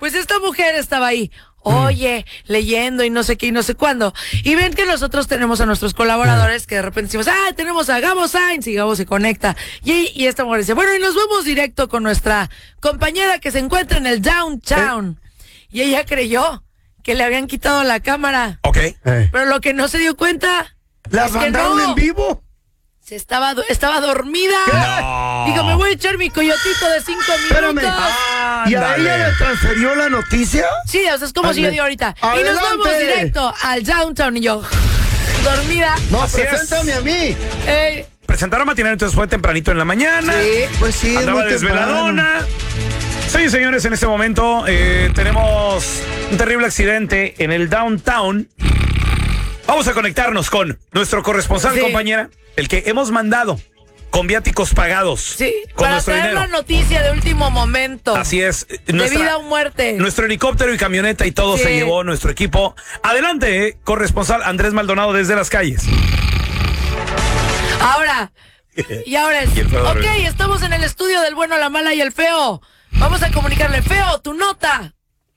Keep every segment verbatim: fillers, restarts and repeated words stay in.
Pues esta mujer estaba ahí, oye, mm. leyendo y no sé qué y no sé cuándo. Y ven que nosotros tenemos a nuestros colaboradores que de repente decimos, ah, tenemos a Gabo Sainz, y Gabo se conecta. Y, y esta mujer dice, bueno, y nos vamos directo con nuestra compañera que se encuentra en el downtown. ¿Eh? Y ella creyó que le habían quitado la cámara. Ok. Eh. Pero lo que no se dio cuenta... ¿La es mandaron que no. en vivo? Se estaba, estaba dormida. No. Digo, me voy a echar mi coyotito de cinco minutos. Ah, ¿y a ella le transfirió la noticia? Sí, o sea, es como Adelante. si yo digo ahorita. Adelante. Y nos vamos directo al downtown. Y yo, dormida. No, Así preséntame es. a mí. Eh, Presentaron matinal, entonces fue tempranito en la mañana. Sí, pues sí. Andaba desveladona. Sí, señores, en este momento eh, tenemos un terrible accidente en el downtown. Vamos a conectarnos con nuestro corresponsal, sí. compañera, el que hemos mandado con viáticos pagados. Sí, con para nuestro traer dinero. la noticia de último momento. Así es. De Nuestra, vida o muerte. Nuestro helicóptero y camioneta y todo sí. se llevó nuestro equipo. Adelante, eh, corresponsal Andrés Maldonado desde las calles. Ahora, y ahora es, ok, estamos en el estudio del bueno, la mala y el feo. Vamos a comunicarle, feo, tu nota.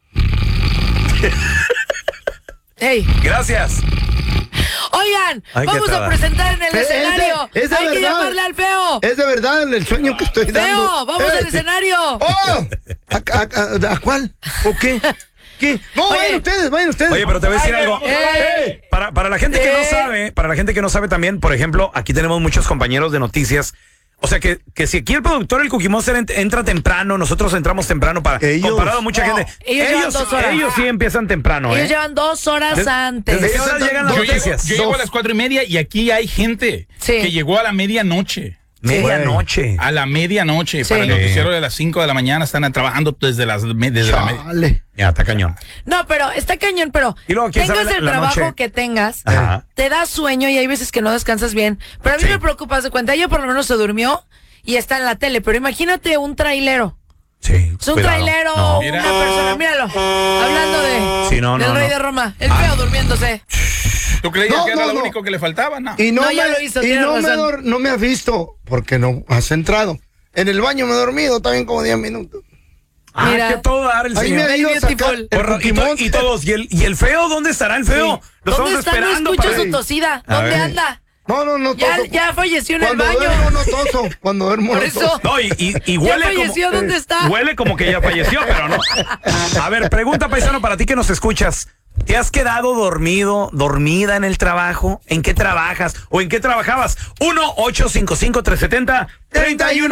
Hey. Gracias. Oigan, Ay, vamos a presentar en el Es de- escenario. es de Hay que verdad. llamarle al feo. Es de verdad el sueño que estoy dando. Feo, vamos Eh, al escenario. ¡Oh! ¿A, a, a, a cuál? ¿O qué? ¿Qué? No, Oye. vayan ustedes, vayan ustedes. Oye, pero te voy a decir Ay, algo. eh. Para, para la gente que no Eh. sabe, para la gente que no sabe también, por ejemplo, aquí tenemos muchos compañeros de noticias. O sea que, que si aquí el productor, el Cookie Monster, ent- entra temprano, nosotros entramos temprano para Ellos. comparado a mucha No, gente. ellos llevan dos horas. ellos sí empiezan temprano, Ellos ¿eh? llevan dos horas Des- antes. ¿Desde qué hora llegan las Yo llego, noticias? yo llego a Dos. las cuatro y media y aquí hay gente Sí. que llegó a la medianoche. Medianoche. A la medianoche. Sí. Para el noticiero de las cinco de la mañana están trabajando desde las me- desde la media. Chale. Ya, está cañón. No, pero está cañón, pero Y luego, ¿quién tengas sabe la- el la trabajo noche? que tengas, Ajá. te da sueño y hay veces que no descansas bien. Pero a mí Sí. me preocupa, de cuenta, ella por lo menos se durmió y está en la tele, pero imagínate un trailero. Sí. Es un cuidado. trailero, No. una persona, míralo, hablando de Sí, no, del no, rey no. de Roma, el feo durmiéndose. ¿Tú creías No, que era no, lo no. único que le faltaba? No. Y no, No, me, ya lo hizo, y tienes no, me razón. dor- no me has visto porque no has entrado. En el baño me he dormido también como diez minutos. Ah, Mira. que todo dar el Ahí señor. me ha ido a sacar Beautiful. el Porra, y, Cookie to- Monster. y todos, ¿y el, ¿y el feo? ¿Dónde estará el feo? Lo estamos ¿Dónde está? No esperando escucho para... su tosida. A ¿Dónde ver. anda? No, no, no Ya, toso. ya falleció en el Cuando baño. duermo no toso. Cuando duermo Por no eso. toso. No, y, y, y ¿Ya huele falleció? como... ¿Dónde está? Huele como que ya falleció, pero no. A ver, pregunta, paisano, para ti que nos escuchas. ¿Te has quedado dormido, dormida en el trabajo? ¿En qué trabajas? ¿O en qué trabajabas? uno ocho cinco cinco tres siete cero tres uno